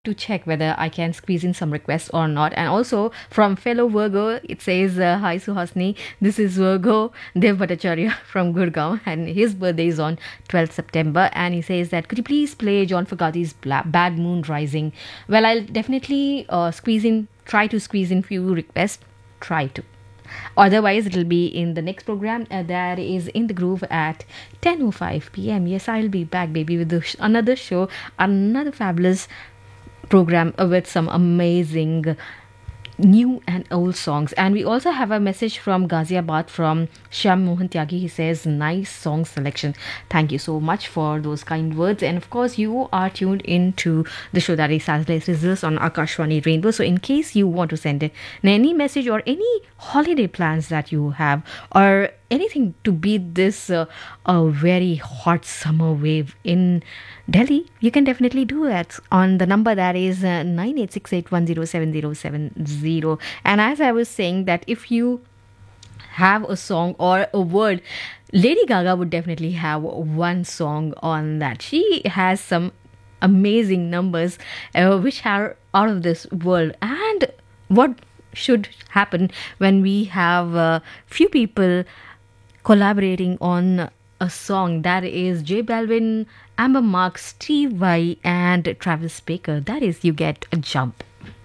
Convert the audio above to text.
to check whether I can squeeze in some requests or not. And also from fellow Virgo, it says, Hi Suhasni, this is Virgo Dev Bhattacharya from Gurgaon, and his birthday is on 12th September. And he says that, could you please play John Fogati's Bad Moon Rising? Well, I'll definitely try to squeeze in few requests. Try to. Otherwise, it'll be in the next program that is In the Groove at 10:05 p.m. Yes, I'll be back, baby, with another show, another fabulous program with some amazing new and old songs. And we also have a message from Ghaziabad from Shyam Mohan Tyagi. He says, nice song selection. Thank you so much for those kind words. And of course, you are tuned into the show that is Saturday Sizzles on Akashwani Rainbow. So in case you want to send in any message or any holiday plans that you have, or anything to beat this a very hot summer wave in Delhi, you can definitely do that on the number that is 9868107070. And as I was saying, that if you have a song or a word, Lady Gaga would definitely have one song on that. She has some amazing numbers which are out of this world. And what should happen when we have few people collaborating on a song, that is J Balvin, Amber Mark, Steve Vai, and Travis Baker. That is You Get a Jump.